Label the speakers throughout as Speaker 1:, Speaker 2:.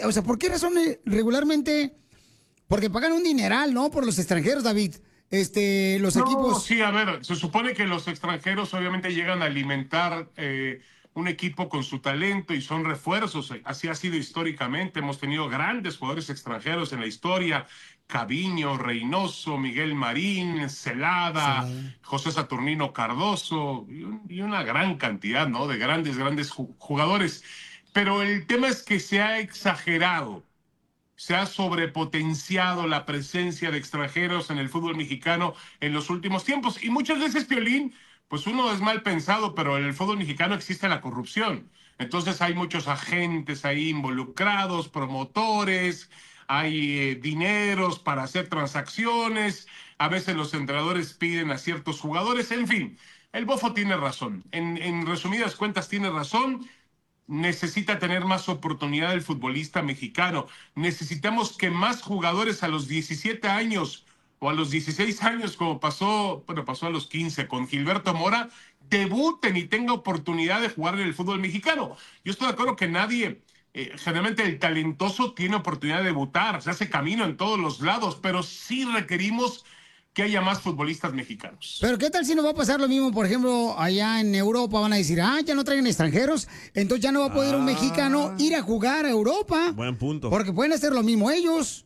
Speaker 1: o sea, ¿por qué razón regularmente? Porque pagan un dineral, ¿no? Por los extranjeros, David. Los equipos.
Speaker 2: Sí, a ver, se supone que los extranjeros obviamente llegan a alimentar un equipo con su talento y son refuerzos. Así ha sido históricamente. Hemos tenido grandes jugadores extranjeros en la historia. Caviño, Reynoso, Miguel Marín, Celada, José Saturnino Cardoso y una gran cantidad, ¿no? De grandes jugadores. Pero el tema es que se ha exagerado. Se ha sobrepotenciado la presencia de extranjeros en el fútbol mexicano en los últimos tiempos. Y muchas veces, Piolín, pues uno es mal pensado, pero en el fútbol mexicano existe la corrupción. Entonces hay muchos agentes ahí involucrados, promotores, hay dineros para hacer transacciones, a veces los entrenadores piden a ciertos jugadores, en fin, el Bofo tiene razón. En resumidas cuentas tiene razón. Necesita tener más oportunidad el futbolista mexicano. Necesitamos que más jugadores a los 17 años o a los 16 años, como pasó a los 15 con Gilberto Mora, debuten y tengan oportunidad de jugar en el fútbol mexicano. Yo estoy de acuerdo que nadie, generalmente el talentoso tiene oportunidad de debutar, se hace camino en todos los lados, pero sí requerimos que haya más futbolistas mexicanos.
Speaker 1: Pero ¿qué tal si nos va a pasar lo mismo? Por ejemplo, allá en Europa van a decir, ya no traen extranjeros, entonces ya no va a poder un mexicano ir a jugar a Europa.
Speaker 3: Buen punto.
Speaker 1: Porque pueden hacer lo mismo ellos.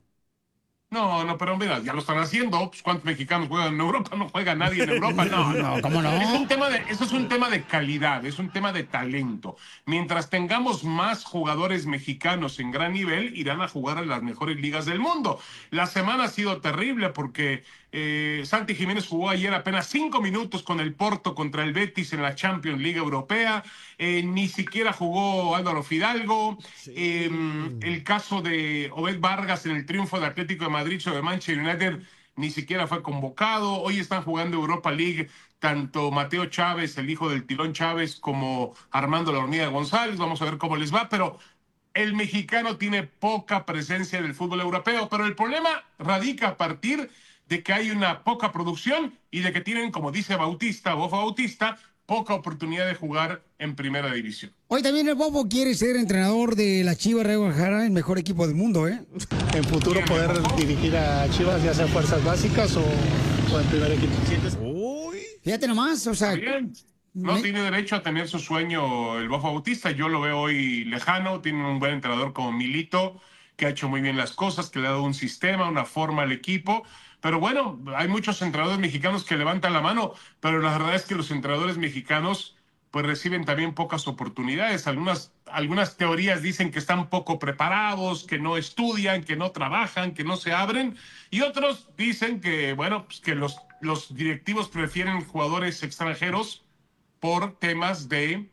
Speaker 2: No, pero mira, ya lo están haciendo. Pues, ¿cuántos mexicanos juegan en Europa? No juega nadie en Europa. No,
Speaker 1: ¿cómo no?
Speaker 2: Eso es un tema de calidad, es un tema de talento. Mientras tengamos más jugadores mexicanos en gran nivel, irán a jugar en las mejores ligas del mundo. La semana ha sido terrible porque Santi Jiménez jugó ayer apenas 5 minutos con el Porto contra el Betis en la Champions League Europea. Ni siquiera jugó Álvaro Fidalgo. Sí. El caso de Obed Vargas en el triunfo de Atlético de Madrid sobre Manchester United ni siquiera fue convocado. Hoy están jugando Europa League tanto Mateo Chávez, el hijo del Tilón Chávez, como Armando La Hormiga González. Vamos a ver cómo les va, pero el mexicano tiene poca presencia en el fútbol europeo, pero el problema radica a partir de que hay una poca producción y de que tienen, como dice Bofo Bautista, poca oportunidad de jugar en primera división.
Speaker 1: Hoy también el Bofo quiere ser entrenador de la Chivas de Guadalajara, el mejor equipo del mundo, ¿eh?
Speaker 4: En futuro poder dirigir a Chivas, ya sea fuerzas básicas o en primer equipo.
Speaker 1: Uy. Fíjate nomás, o sea...
Speaker 2: Bien. No tiene derecho a tener su sueño el Bofo Bautista. Yo lo veo hoy lejano. Tiene un buen entrenador como Milito, que ha hecho muy bien las cosas, que le ha dado un sistema, una forma al equipo. Pero bueno, hay muchos entrenadores mexicanos que levantan la mano, pero la verdad es que los entrenadores mexicanos pues reciben también pocas oportunidades. Algunas teorías dicen que están poco preparados, que no estudian, que no trabajan, que no se abren, y otros dicen que, bueno, pues que los directivos prefieren jugadores extranjeros por temas de,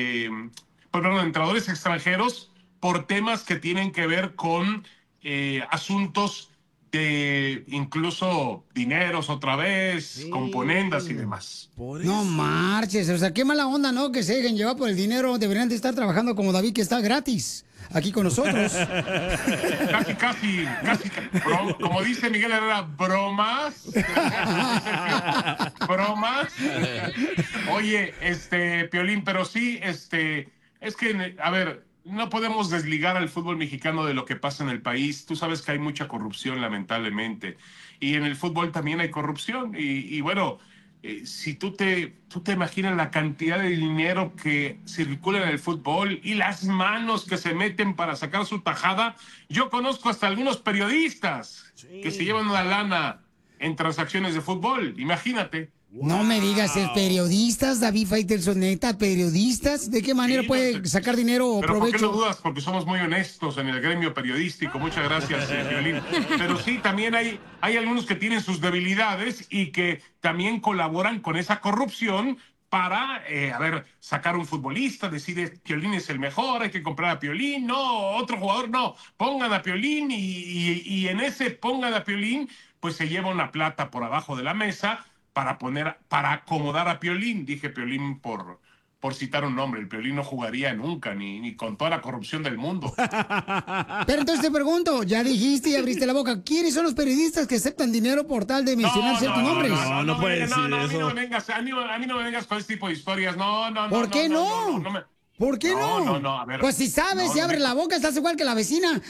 Speaker 2: entrenadores extranjeros por temas que tienen que ver con asuntos de incluso dineros otra vez, sí, componendas y demás.
Speaker 1: No marches, o sea, qué mala onda, ¿no? Que se dejen llevar por el dinero, deberían de estar trabajando como David, que está gratis aquí con nosotros.
Speaker 2: Casi, como dice Miguel Herrera, bromas. Bromas. Oye, Piolín, pero sí, es que, a ver, no podemos desligar al fútbol mexicano de lo que pasa en el país. Tú sabes que hay mucha corrupción, lamentablemente. Y en el fútbol también hay corrupción. Y bueno, si tú te imaginas la cantidad de dinero que circula en el fútbol y las manos que se meten para sacar su tajada. Yo conozco hasta algunos periodistas que se llevan una lana en transacciones de fútbol. Imagínate.
Speaker 1: Wow. No me digas, periodistas, David Faitelson, neta, periodistas, ¿de qué manera puede sacar dinero o provecho?
Speaker 2: ¿Por qué no dudas? Porque somos muy honestos en el gremio periodístico. Muchas gracias, Violín. Pero sí, también hay algunos que tienen sus debilidades y que también colaboran con esa corrupción para, sacar un futbolista, decir Piolín es el mejor, hay que comprar a Piolín, no, otro jugador no, pongan a Piolín y en ese pongan a Piolín, pues se lleva una plata por abajo de la mesa para acomodar a Piolín. Dije Piolín por citar un nombre. El Piolín no jugaría nunca, ni con toda la corrupción del mundo.
Speaker 1: Pero entonces te pregunto, ya dijiste y abriste la boca, ¿quiénes son los periodistas que aceptan dinero por tal de mencionar ciertos nombres?
Speaker 3: No puede decir eso.
Speaker 2: A mí no me vengas con este tipo de historias. No.
Speaker 1: ¿Por qué no? ¿Por qué no?
Speaker 2: A ver.
Speaker 1: Pues si sabes, si abres la boca, estás igual que la vecina.